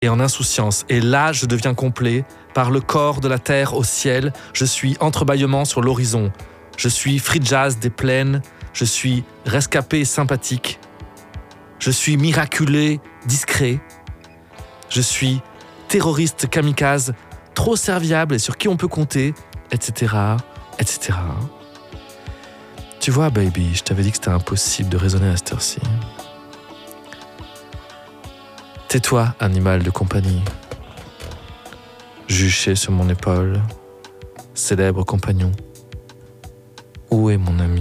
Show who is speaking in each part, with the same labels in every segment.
Speaker 1: et en insouciance. Et là, je deviens complet. Par le corps de la terre au ciel, je suis entrebâillement sur l'horizon. Je suis free jazz des plaines. Je suis rescapé et sympathique. Je suis miraculé, discret. Je suis terroriste kamikaze, trop serviable et sur qui on peut compter, etc., etc. Tu vois, baby, je t'avais dit que c'était impossible de raisonner à cette heure-ci. Tais-toi, animal de compagnie. Juché sur mon épaule, célèbre compagnon. Où est mon ami ?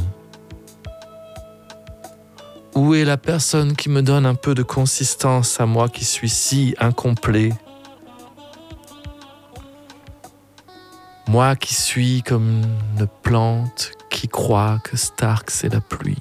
Speaker 1: Où est la personne qui me donne un peu de consistance à moi qui suis si incomplet ? Moi qui suis comme une plante qui croit que Stark c'est la pluie.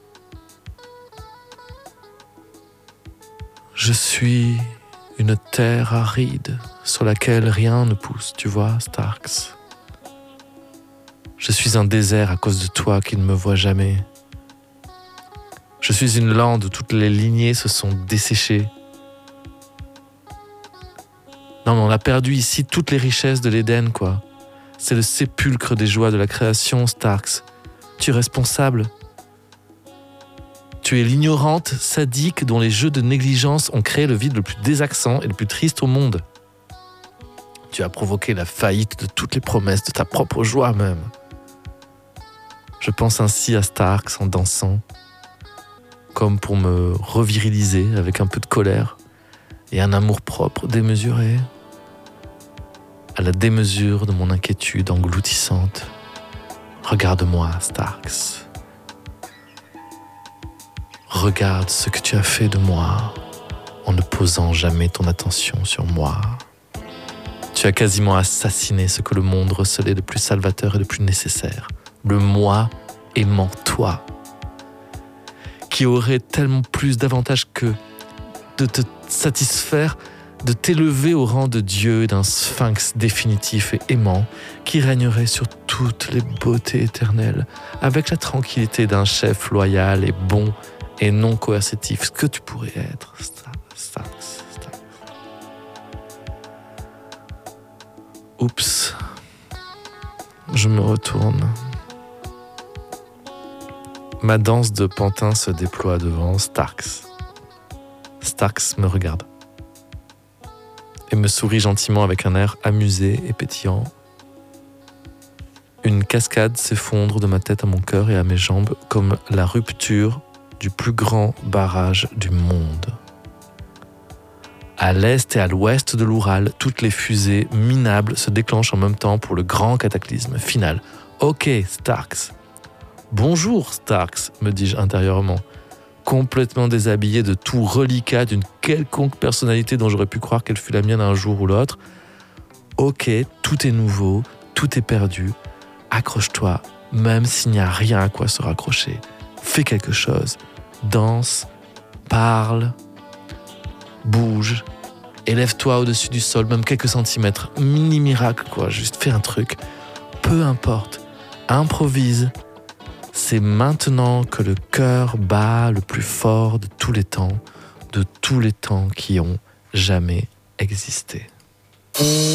Speaker 1: Je suis une terre aride sur laquelle rien ne pousse, tu vois, Starks. Je suis un désert à cause de toi qui ne me voit jamais. Je suis une lande où toutes les lignées se sont desséchées. Non mais on a perdu ici toutes les richesses de l'Éden, quoi. C'est le sépulcre des joies de la création, Starks. Tu es responsable. Tu es l'ignorante sadique dont les jeux de négligence ont créé le vide le plus désaxant et le plus triste au monde. Tu as provoqué la faillite de toutes les promesses de ta propre joie même. Je pense ainsi à Starks en dansant, comme pour me reviriliser avec un peu de colère et un amour-propre démesuré, à la démesure de mon inquiétude engloutissante. Regarde-moi, Starks. Regarde ce que tu as fait de moi en ne posant jamais ton attention sur moi. Tu as quasiment assassiné ce que le monde recelait de plus salvateur et de plus nécessaire. Le moi aimant toi, qui aurait tellement plus d'avantages que de te satisfaire, de t'élever au rang de Dieu et d'un sphinx définitif et aimant qui régnerait sur toutes les beautés éternelles avec la tranquillité d'un chef loyal et bon et non coercitif, ce que tu pourrais être, Starks. Oups, je me retourne. Ma danse de pantin se déploie devant Starks. Starks me regarde et me sourit gentiment avec un air amusé et pétillant. Une cascade s'effondre de ma tête à mon cœur et à mes jambes comme la rupture du plus grand barrage du monde. À l'est et à l'ouest de l'Oural, toutes les fusées minables se déclenchent en même temps pour le grand cataclysme final. Ok, Starks. Bonjour, Starks, me dis-je intérieurement, complètement déshabillé de tout reliquat d'une quelconque personnalité dont j'aurais pu croire qu'elle fut la mienne un jour ou l'autre. Ok, tout est nouveau, tout est perdu. Accroche-toi, même s'il n'y a rien à quoi se raccrocher. Fais quelque chose. Danse, parle, bouge, élève-toi au-dessus du sol, même quelques centimètres. Mini miracle, quoi, juste fais un truc. Peu importe, improvise. C'est maintenant que le cœur bat le plus fort de tous les temps qui ont jamais existé.